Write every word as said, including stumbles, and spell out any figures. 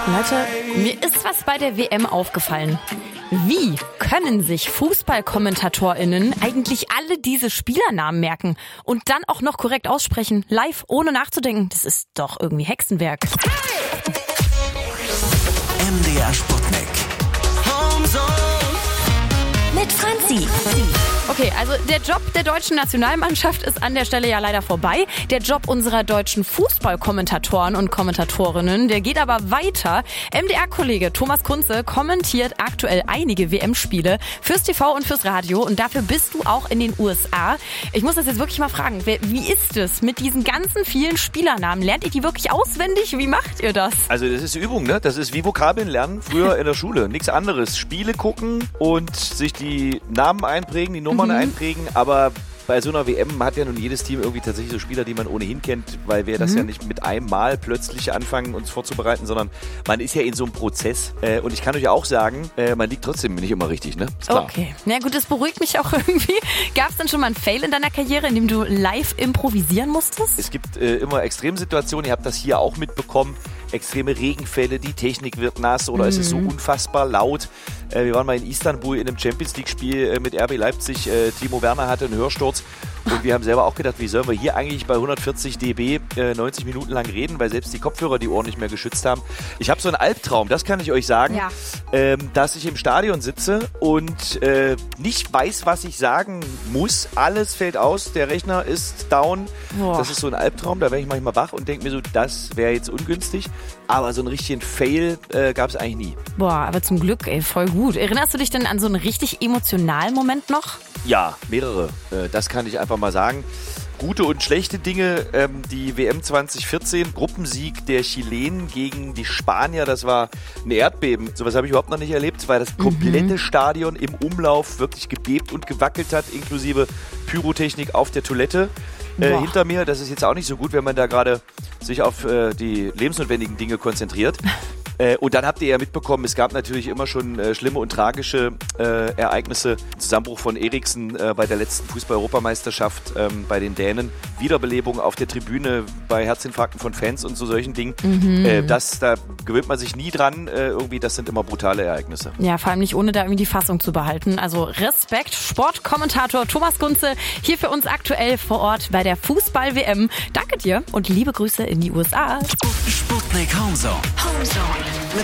Leute, mir ist was bei der W M aufgefallen. Wie können sich FußballkommentatorInnen eigentlich alle diese Spielernamen merken und dann auch noch korrekt aussprechen, live, ohne nachzudenken? Das ist doch irgendwie Hexenwerk. M D R Sputnik. Mit Franzi. Okay, also der Job der deutschen Nationalmannschaft ist an der Stelle ja leider vorbei. Der Job unserer deutschen Fußballkommentatoren und Kommentatorinnen, der geht aber weiter. M D R-Kollege Thomas Kunze kommentiert aktuell einige W M-Spiele fürs T V und fürs Radio und dafür bist du auch in den U S A. Ich muss das jetzt wirklich mal fragen, wie ist es mit diesen ganzen vielen Spielernamen? Lernt ihr die wirklich auswendig? Wie macht ihr das? Also das ist Übung, ne? Das ist wie Vokabeln lernen früher in der Schule. Nichts anderes. Spiele gucken und sich die Namen einprägen, die Nummern mhm. einprägen, aber bei so einer W M hat ja nun jedes Team irgendwie tatsächlich so Spieler, die man ohnehin kennt, weil wir das mhm. ja nicht mit einem Mal plötzlich anfangen, uns vorzubereiten, sondern man ist ja in so einem Prozess. Äh, und ich kann euch auch sagen, äh, man liegt trotzdem nicht immer richtig, ne? Ist klar. Okay. Na gut, das beruhigt mich auch irgendwie. Gab es denn schon mal einen Fail in deiner Karriere, in dem du live improvisieren musstest? Es gibt äh, immer Extremsituationen, ihr habt das hier auch mitbekommen. Extreme Regenfälle, die Technik wird nass oder mhm. es ist so unfassbar laut. Äh, wir waren mal in Istanbul in einem Champions-League-Spiel äh, mit R B Leipzig. Äh, Timo Werner hatte einen Hörsturz und wir haben selber auch gedacht, wie sollen wir hier eigentlich bei hundertvierzig Dezibel äh, neunzig Minuten lang reden, weil selbst die Kopfhörer die Ohren nicht mehr geschützt haben. Ich habe so einen Albtraum, das kann ich euch sagen, ja. ähm, dass ich im Stadion sitze und äh, nicht weiß, was ich sagen muss. Alles fällt aus, der Rechner ist down. Boah. Das ist so ein Albtraum, da werde ich manchmal wach und denke mir so, das wäre jetzt ungünstig. Aber so einen richtigen Fail äh, gab es eigentlich nie. Boah, aber zum Glück, ey, voll gut. Erinnerst du dich denn an so einen richtig emotionalen Moment noch? Ja, mehrere. Äh, das kann ich einfach mal sagen. Gute und schlechte Dinge. Ähm, die W M zwanzig vierzehn, Gruppensieg der Chilenen gegen die Spanier, das war ein Erdbeben. Sowas habe ich überhaupt noch nicht erlebt, weil das komplette mhm. Stadion im Umlauf wirklich gebebt und gewackelt hat, inklusive Pyrotechnik auf der Toilette. Äh, hinter mir, das ist jetzt auch nicht so gut, wenn man da gerade sich auf äh, die lebensnotwendigen Dinge konzentriert. Äh, und dann habt ihr ja mitbekommen, es gab natürlich immer schon äh, schlimme und tragische äh, Ereignisse. Zusammenbruch von Eriksen äh, bei der letzten Fußball-Europameisterschaft ähm, bei den Dänen. Wiederbelebung auf der Tribüne bei Herzinfarkten von Fans und so solchen Dingen. Mhm. Äh, das, da gewöhnt man sich nie dran. Äh, irgendwie, das sind immer brutale Ereignisse. Ja, vor allem nicht ohne da irgendwie die Fassung zu behalten. Also Respekt, Sportkommentator Thomas Kunze hier für uns aktuell vor Ort bei der Fußball-W M. Danke dir und liebe Grüße in die U S A. Sputnik Homezone. Homezone.